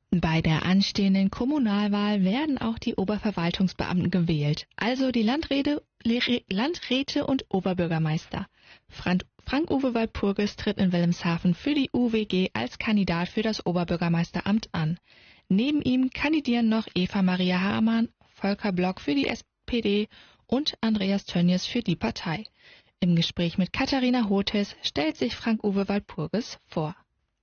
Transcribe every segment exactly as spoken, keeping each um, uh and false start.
Bei der anstehenden Kommunalwahl werden auch die Oberverwaltungsbeamten gewählt, also die Landräte, Landräte und Oberbürgermeister. Frank, Frank-Uwe Walpurgis tritt in Wilhelmshaven für die U W G als Kandidat für das Oberbürgermeisteramt an. Neben ihm kandidieren noch Eva Maria Hamann, Volker Block für die S P D und Andreas Tönjes für die Partei. Im Gespräch mit Katharina Hothes stellt sich Frank-Uwe Walpurgis vor.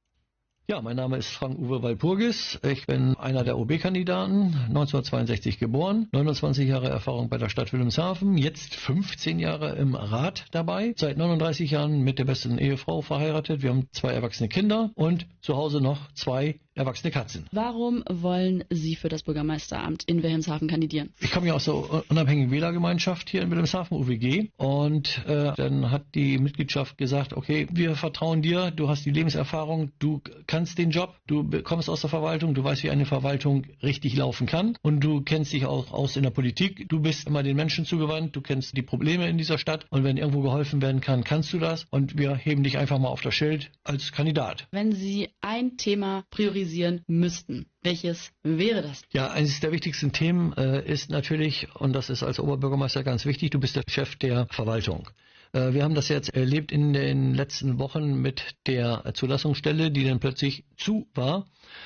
Ja, mein Name ist Frank-Uwe Walpurgis. Ich bin einer der O B-Kandidaten, neunzehnhundertzweiundsechzig geboren, neunundzwanzig Jahre Erfahrung bei der Stadt Wilhelmshaven, jetzt fünfzehn Jahre im Rat dabei, seit neununddreißig Jahren mit der besten Ehefrau verheiratet. Wir haben zwei erwachsene Kinder und zu Hause noch zwei erwachsene Katzen. Warum wollen Sie für das Bürgermeisteramt in Wilhelmshaven kandidieren? Ich komme ja aus der unabhängigen Wählergemeinschaft hier in Wilhelmshaven, U W G. Und äh, dann hat die Mitgliedschaft gesagt, okay, wir vertrauen dir, du hast die Lebenserfahrung, du kannst den Job, du kommst aus der Verwaltung, du weißt, wie eine Verwaltung richtig laufen kann und du kennst dich auch aus in der Politik. Du bist immer den Menschen zugewandt, du kennst die Probleme in dieser Stadt und wenn irgendwo geholfen werden kann, kannst du das. Und wir heben dich einfach mal auf das Schild als Kandidat. Wenn Sie ein Thema priorisieren müssten, welches wäre das? Ja, eines der wichtigsten Themen äh, ist natürlich, und das ist als Oberbürgermeister ganz wichtig, du bist der Chef der Verwaltung. Äh, wir haben das jetzt erlebt in den letzten Wochen mit der Zulassungsstelle, die dann plötzlich zu war.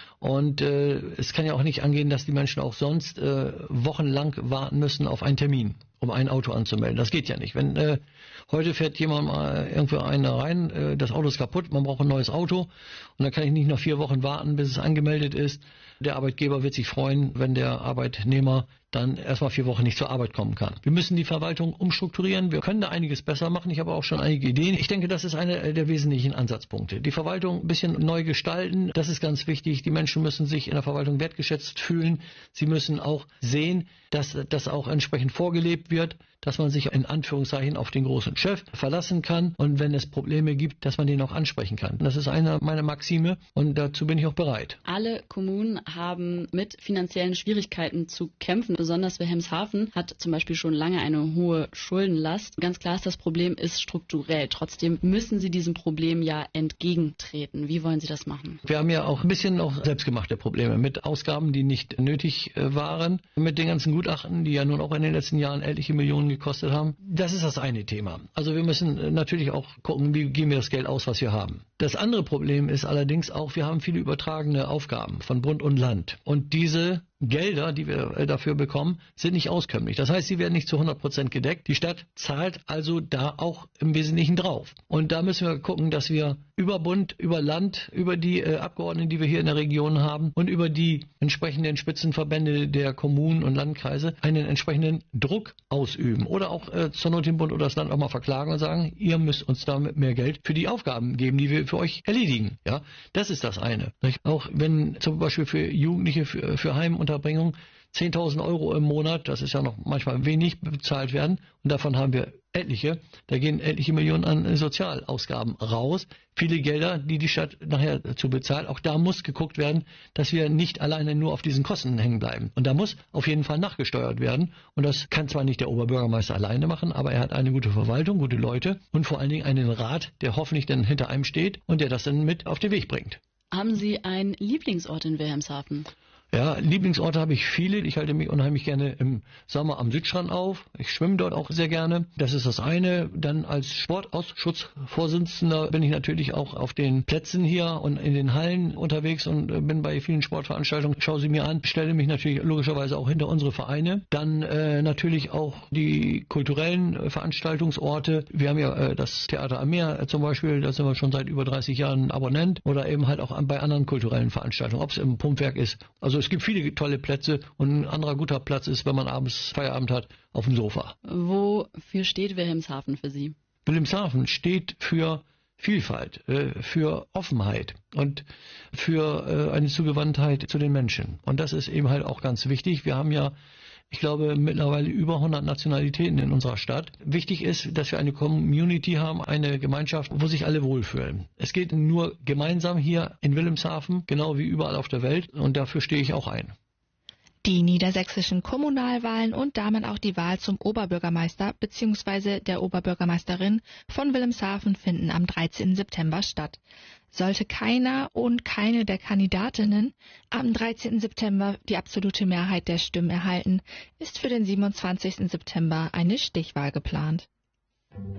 Und äh, es kann ja auch nicht angehen, dass die Menschen auch sonst äh, wochenlang warten müssen auf einen Termin, um ein Auto anzumelden. Das geht ja nicht. Wenn äh, heute fährt jemand mal irgendwo einer rein, äh, das Auto ist kaputt, man braucht ein neues Auto und dann kann ich nicht noch vier Wochen warten, bis es angemeldet ist. Der Arbeitgeber wird sich freuen, wenn der Arbeitnehmer dann erstmal vier Wochen nicht zur Arbeit kommen kann. Wir müssen die Verwaltung umstrukturieren. Wir können da einiges besser machen. Ich habe auch schon einige Ideen. Ich denke, das ist einer der wesentlichen Ansatzpunkte. Die Verwaltung ein bisschen neu gestalten, das ist ganz wichtig. Die Menschen müssen sich in der Verwaltung wertgeschätzt fühlen. Sie müssen auch sehen, dass das auch entsprechend vorgelebt wird, dass man sich in Anführungszeichen auf den großen Chef verlassen kann und wenn es Probleme gibt, dass man den auch ansprechen kann. Das ist eine meiner Maxime und dazu bin ich auch bereit. Alle Kommunen haben mit finanziellen Schwierigkeiten zu kämpfen. Besonders Wilhelmshaven hat zum Beispiel schon lange eine hohe Schuldenlast. Ganz klar ist, das Problem ist strukturell. Trotzdem müssen Sie diesem Problem ja entgegentreten. Wie wollen Sie das machen? Wir haben ja auch ein bisschen noch selbstgemachte Probleme mit Ausgaben, die nicht nötig waren, mit den ganzen Gutachten, die ja nun auch in den letzten Jahren etliche Millionen gekostet haben. Das ist das eine Thema. Also wir müssen natürlich auch gucken, wie geben wir das Geld aus, was wir haben. Das andere Problem ist allerdings auch, wir haben viele übertragene Aufgaben von Bund und Land. Und diese Gelder, die wir dafür bekommen, sind nicht auskömmlich. Das heißt, sie werden nicht zu hundert Prozent gedeckt. Die Stadt zahlt also da auch im Wesentlichen drauf. Und da müssen wir gucken, dass wir über Bund, über Land, über die äh, Abgeordneten, die wir hier in der Region haben und über die entsprechenden Spitzenverbände der Kommunen und Landkreise einen entsprechenden Druck ausüben. Oder auch äh, zur Not den Bund oder das Land auch mal verklagen und sagen, ihr müsst uns damit mehr Geld für die Aufgaben geben, die wir für euch erledigen. Ja, das ist das eine. Auch wenn zum Beispiel für Jugendliche, für, für Heim und Unterbringung zehntausend Euro im Monat, das ist ja noch manchmal wenig, bezahlt werden und davon haben wir etliche, da gehen etliche Millionen an Sozialausgaben raus, viele Gelder, die die Stadt nachher dazu bezahlt. Auch da muss geguckt werden, dass wir nicht alleine nur auf diesen Kosten hängen bleiben. Und da muss auf jeden Fall nachgesteuert werden und das kann zwar nicht der Oberbürgermeister alleine machen, aber er hat eine gute Verwaltung, gute Leute und vor allen Dingen einen Rat, der hoffentlich dann hinter einem steht und der das dann mit auf den Weg bringt. Haben Sie einen Lieblingsort in Wilhelmshaven? Ja, Lieblingsorte habe ich viele. Ich halte mich unheimlich gerne im Sommer am Südstrand auf. Ich schwimme dort auch sehr gerne. Das ist das eine. Dann als Sportausschussvorsitzender bin ich natürlich auch auf den Plätzen hier und in den Hallen unterwegs und bin bei vielen Sportveranstaltungen. Schaue sie mir an, stelle mich natürlich logischerweise auch hinter unsere Vereine. Dann äh, natürlich auch die kulturellen äh, Veranstaltungsorte. Wir haben ja äh, das Theater am Meer äh, zum Beispiel. Da sind wir schon seit über dreißig Jahren Abonnent. Oder eben halt auch an, bei anderen kulturellen Veranstaltungen, ob es im Pumpwerk ist. Also es gibt viele tolle Plätze und ein anderer guter Platz ist, wenn man abends Feierabend hat, auf dem Sofa. Wofür steht Wilhelmshaven für Sie? Wilhelmshaven steht für Vielfalt, für Offenheit und für eine Zugewandtheit zu den Menschen. Und das ist eben halt auch ganz wichtig. Wir haben ja, ich glaube, mittlerweile über hundert Nationalitäten in unserer Stadt. Wichtig ist, dass wir eine Community haben, eine Gemeinschaft, wo sich alle wohlfühlen. Es geht nur gemeinsam hier in Wilhelmshaven, genau wie überall auf der Welt. Und dafür stehe ich auch ein. Die niedersächsischen Kommunalwahlen und damit auch die Wahl zum Oberbürgermeister bzw. der Oberbürgermeisterin von Wilhelmshaven finden am dreizehnten September statt. Sollte keiner und keine der Kandidatinnen am dreizehnten September die absolute Mehrheit der Stimmen erhalten, ist für den siebenundzwanzigsten September eine Stichwahl geplant.